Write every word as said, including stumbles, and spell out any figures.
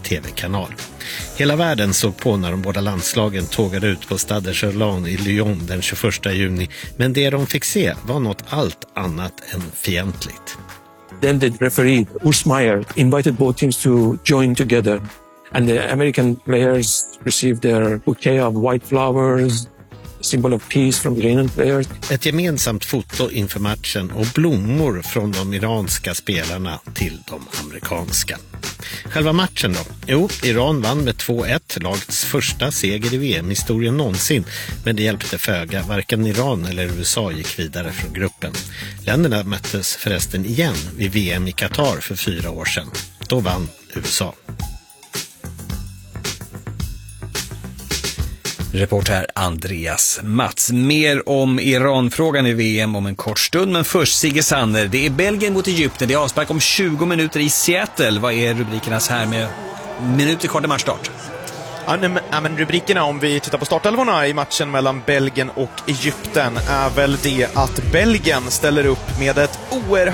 tv-kanal. Hela världen såg på när de båda landslagen tågade ut på Stade de Gerland i Lyon den tjugoförsta juni, men det de fick se var något allt annat än fientligt. Then the referee, Urs Meier, invited both teams to join together. And the American players received their bouquet of white flowers, symbol of peace from Iranian players. Ett gemensamt foto inför matchen och blommor från de iranska spelarna till de amerikanska. Själva matchen då? Jo, Iran vann med två ett, lagets första seger i V M-historien någonsin. Men det hjälpte föga, varken Iran eller U S A gick vidare från gruppen. Länderna möttes förresten igen vid V M i Qatar för fyra år sedan. Då vann U S A. Reporter Andreas Mats. Mer om Iran-frågan i V M om en kort stund, men först Sigge Sander. Det är Belgien mot Egypten. Det är avspark om tjugo minuter i Seattle. Vad är rubrikernas här med minuter kvar till matchstart? Ja, men rubrikerna om vi tittar på startelvorna i matchen mellan Belgien och Egypten är väl det att Belgien ställer upp med ett oerhört